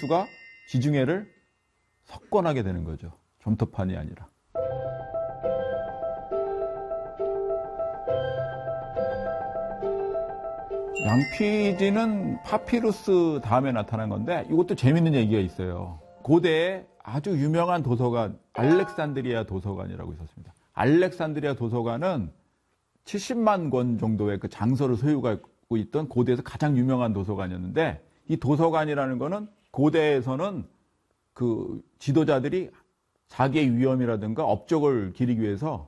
파피루스가 지중해를 석권하게 되는 거죠. 점토판이 아니라. 양피지는 파피루스 다음에 나타난 건데 이것도 재밌는 얘기가 있어요. 고대에 아주 유명한 도서관 알렉산드리아 도서관이라고 있었습니다. 알렉산드리아 도서관은 70만 권 정도의 그 장서를 소유하고 있던 고대에서 가장 유명한 도서관이었는데 이 도서관이라는 거는 고대에서는 그 지도자들이 자기의 위엄이라든가 업적을 기리기 위해서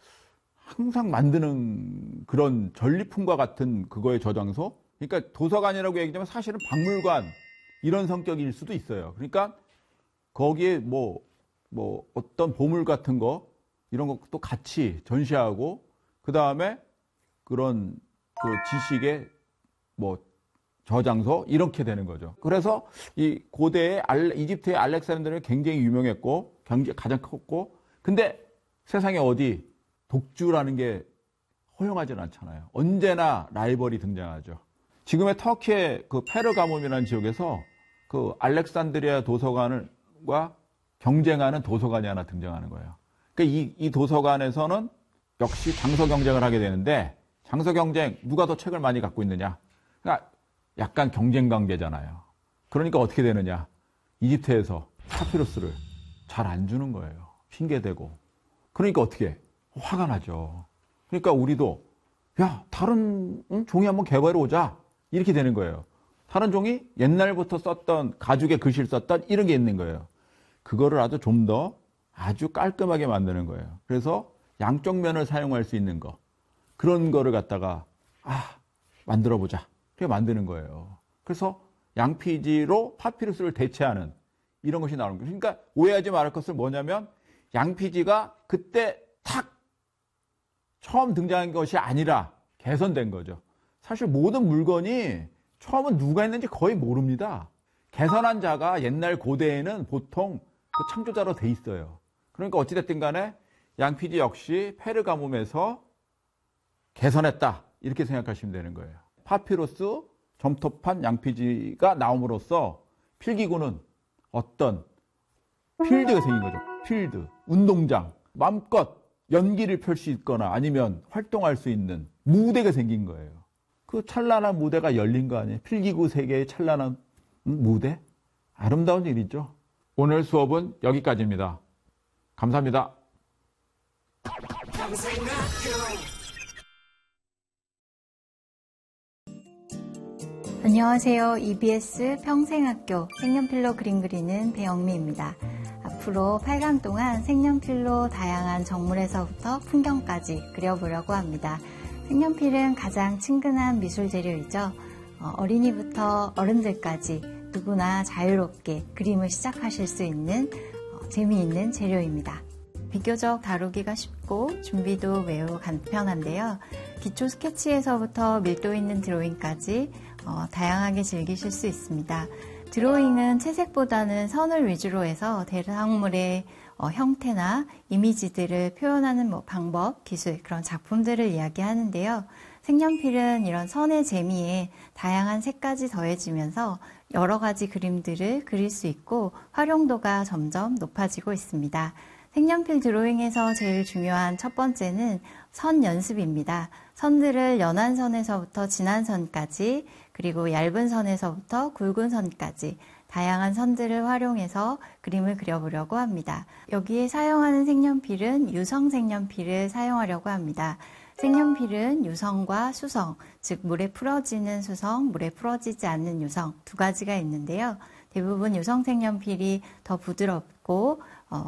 항상 만드는 그런 전리품과 같은 그거의 저장소. 그러니까 도서관이라고 얘기하면 사실은 박물관 이런 성격일 수도 있어요. 그러니까 거기에 뭐 어떤 보물 같은 거 이런 것도 같이 전시하고 그 다음에 그런 그 지식의 뭐 저장소 이렇게 되는 거죠. 그래서 이 고대의 이집트의 알렉산드리아는 굉장히 유명했고 경제가 가장 컸고 근데 세상에 어디 독주라는 게 허용하지는 않잖아요. 언제나 라이벌이 등장하죠. 지금의 터키의 그 페르가몬이라는 지역에서 그 알렉산드리아 도서관과 경쟁하는 도서관이 하나 등장하는 거예요. 그러니까 이 도서관에서는 역시 장서 경쟁을 하게 되는데 장서 경쟁 누가 더 책을 많이 갖고 있느냐. 그러니까 약간 경쟁 관계잖아요. 그러니까 어떻게 되느냐. 이집트에서 파피루스를 잘 안 주는 거예요. 핑계대고. 그러니까 어떻게 해? 화가 나죠. 그러니까 우리도 야 다른 종이 한번 개발해 오자 이렇게 되는 거예요. 다른 종이 옛날부터 썼던 가죽의 글씨를 썼던 이런 게 있는 거예요. 그거를 아주 좀 더 아주 깔끔하게 만드는 거예요. 그래서 양쪽 면을 사용할 수 있는 거 그런 거를 갖다가 만들어 보자 그렇게 만드는 거예요. 그래서 양피지로 파피루스를 대체하는 이런 것이 나오는 거예요. 그러니까 오해하지 말할 것은 뭐냐면 양피지가 그때 탁 처음 등장한 것이 아니라 개선된 거죠. 사실 모든 물건이 처음은 누가 했는지 거의 모릅니다. 개선한 자가 옛날 고대에는 보통 그 창조자로 돼 있어요. 그러니까 어찌됐든 간에 양피지 역시 페르가몬에서 개선했다 이렇게 생각하시면 되는 거예요. 파피루스, 점토판, 양피지가 나옴으로써 필기구는 어떤 필드가 생긴 거죠. 필드, 운동장, 마음껏 연기를 펼 수 있거나 아니면 활동할 수 있는 무대가 생긴 거예요. 그 찬란한 무대가 열린 거 아니에요? 필기구 세계의 찬란한 무대? 아름다운 일이죠. 오늘 수업은 여기까지입니다. 감사합니다. 안녕하세요. EBS 평생학교 색연필로 그림 그리는 배영미입니다. 앞으로 8강 동안 색연필로 다양한 정물에서부터 풍경까지 그려보려고 합니다. 색연필은 가장 친근한 미술 재료이죠. 어린이부터 어른들까지 누구나 자유롭게 그림을 시작하실 수 있는 재미있는 재료입니다. 비교적 다루기가 쉽고 준비도 매우 간편한데요. 기초 스케치에서부터 밀도 있는 드로잉까지 다양하게 즐기실 수 있습니다. 드로잉은 채색보다는 선을 위주로 해서 대상물의 형태나 이미지들을 표현하는 방법, 기술, 그런 작품들을 이야기하는데요. 색연필은 이런 선의 재미에 다양한 색까지 더해지면서 여러 가지 그림들을 그릴 수 있고 활용도가 점점 높아지고 있습니다. 색연필 드로잉에서 제일 중요한 첫 번째는 선 연습입니다. 선들을 연한 선에서부터 진한 선까지 그리고 얇은 선에서부터 굵은 선까지 다양한 선들을 활용해서 그림을 그려보려고 합니다. 여기에 사용하는 색연필은 유성 색연필을 사용하려고 합니다. 색연필은 유성과 수성, 즉 물에 풀어지는 수성, 물에 풀어지지 않는 유성 두 가지가 있는데요. 대부분 유성 색연필이 더 부드럽고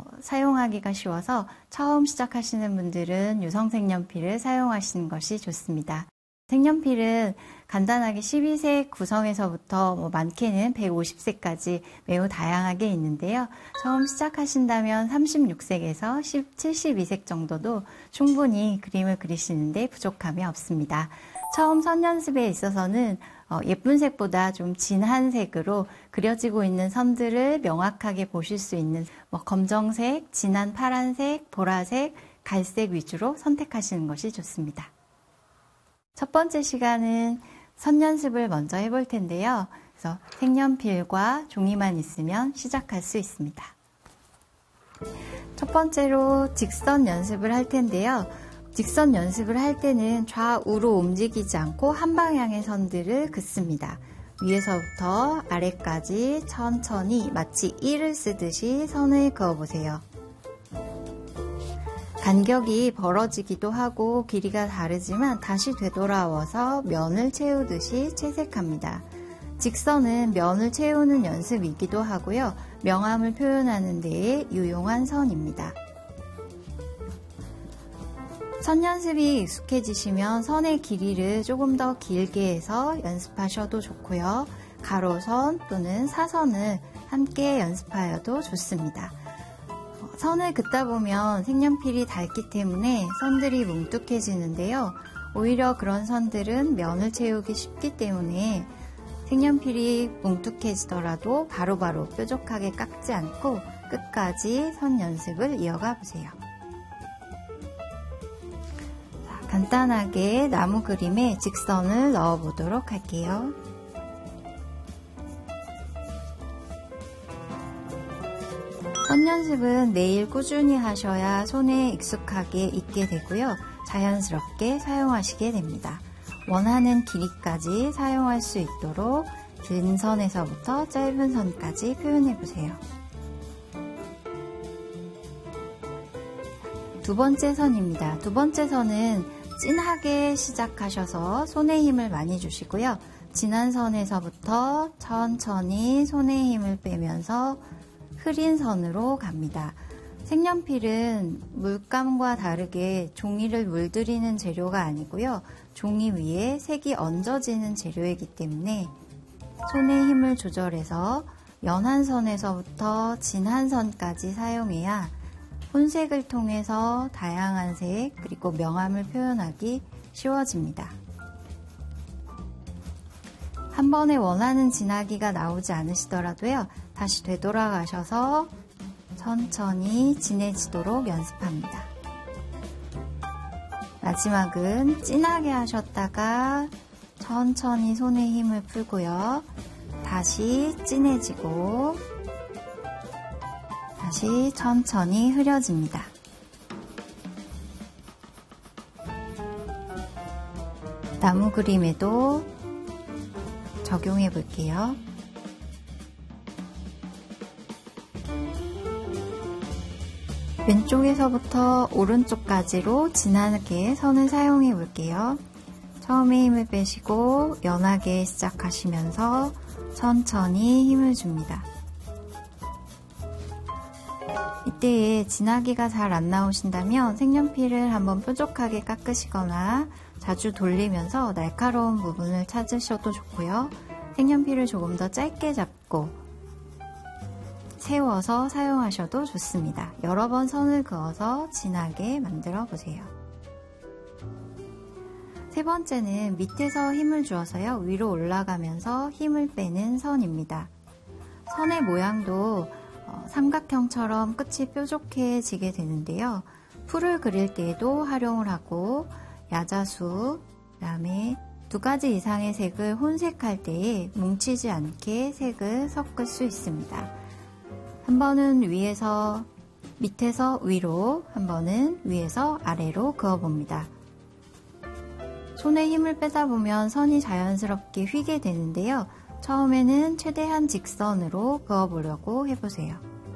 사용하기가 쉬워서 처음 시작하시는 분들은 유성 색연필을 사용하시는 것이 좋습니다. 색연필은 간단하게 12색 구성에서부터 많게는 150색까지 매우 다양하게 있는데요. 처음 시작하신다면 36색에서 72색 정도도 충분히 그림을 그리시는데 부족함이 없습니다. 처음 선 연습에 있어서는 예쁜 색보다 좀 진한 색으로 그려지고 있는 선들을 명확하게 보실 수 있는 검정색, 진한 파란색, 보라색, 갈색 위주로 선택하시는 것이 좋습니다. 첫 번째 시간은 선 연습을 먼저 해볼 텐데요. 그래서 색연필과 종이만 있으면 시작할 수 있습니다. 첫 번째로 직선 연습을 할 텐데요. 직선 연습을 할 때는 좌우로 움직이지 않고 한 방향의 선들을 긋습니다. 위에서부터 아래까지 천천히 마치 일을 쓰듯이 선을 그어보세요. 간격이 벌어지기도 하고 길이가 다르지만 다시 되돌아와서 면을 채우듯이 채색합니다. 직선은 면을 채우는 연습이기도 하고요. 명암을 표현하는 데에 유용한 선입니다. 선 연습이 익숙해지시면 선의 길이를 조금 더 길게 해서 연습하셔도 좋고요. 가로선 또는 사선을 함께 연습하여도 좋습니다. 선을 긋다 보면 색연필이 닳기 때문에 선들이 뭉툭해지는데요. 오히려 그런 선들은 면을 채우기 쉽기 때문에 색연필이 뭉툭해지더라도 바로바로 뾰족하게 깎지 않고 끝까지 선 연습을 이어가 보세요. 간단하게 나무 그림에 직선을 넣어 보도록 할게요. 선 연습은 매일 꾸준히 하셔야 손에 익숙하게 익게 되고요. 자연스럽게 사용하시게 됩니다. 원하는 길이까지 사용할 수 있도록 긴 선에서부터 짧은 선까지 표현해 보세요. 두 번째 선입니다. 두 번째 선은 진하게 시작하셔서 손에 힘을 많이 주시고요. 진한 선에서부터 천천히 손에 힘을 빼면서 흐린 선으로 갑니다. 색연필은 물감과 다르게 종이를 물들이는 재료가 아니고요. 종이 위에 색이 얹어지는 재료이기 때문에 손의 힘을 조절해서 연한 선에서부터 진한 선까지 사용해야 혼색을 통해서 다양한 색 그리고 명암을 표현하기 쉬워집니다. 한 번에 원하는 진하기가 나오지 않으시더라도요. 다시 되돌아가셔서 천천히 진해지도록 연습합니다. 마지막은 진하게 하셨다가 천천히 손에 힘을 풀고요. 다시 진해지고 다시 천천히 흐려집니다. 나무 그림에도 적용해 볼게요. 왼쪽에서부터 오른쪽까지로 진하게 선을 사용해 볼게요. 처음에 힘을 빼시고 연하게 시작하시면서 천천히 힘을 줍니다. 이때에 진하기가 잘 안 나오신다면 색연필을 한번 뾰족하게 깎으시거나 자주 돌리면서 날카로운 부분을 찾으셔도 좋고요. 색연필을 조금 더 짧게 잡고 세워서 사용하셔도 좋습니다. 여러 번 선을 그어서 진하게 만들어 보세요. 세 번째는 밑에서 힘을 주어서요. 위로 올라가면서 힘을 빼는 선입니다. 선의 모양도 삼각형처럼 끝이 뾰족해지게 되는데요. 풀을 그릴 때에도 활용을 하고 야자수, 그다음에 2가지 이상의 색을 혼색할 때에 뭉치지 않게 색을 섞을 수 있습니다. 한 번은 밑에서 위로, 한 번은 위에서 아래로 그어봅니다. 손에 힘을 빼다 보면 선이 자연스럽게 휘게 되는데요. 처음에는 최대한 직선으로 그어보려고 해보세요.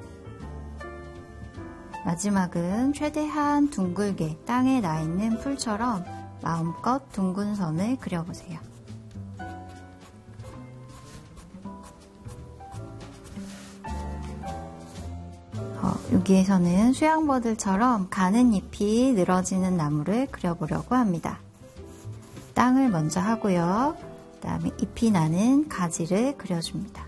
마지막은 최대한 둥글게 땅에 나 있는 풀처럼 마음껏 둥근 선을 그려보세요. 여기에서는 수양버들처럼 가는 잎이 늘어지는 나무를 그려보려고 합니다. 땅을 먼저 하고요. 그 다음에 잎이 나는 가지를 그려줍니다.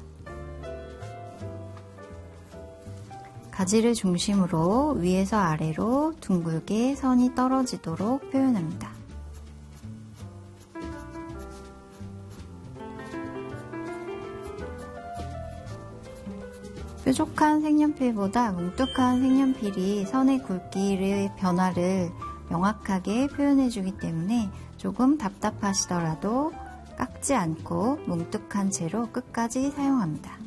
가지를 중심으로 위에서 아래로 둥글게 선이 떨어지도록 표현합니다. 뾰족한 색연필보다 뭉툭한 색연필이 선의 굵기의 변화를 명확하게 표현해주기 때문에 조금 답답하시더라도 깎지 깎지 않고 뭉툭한 채로 끝까지 사용합니다.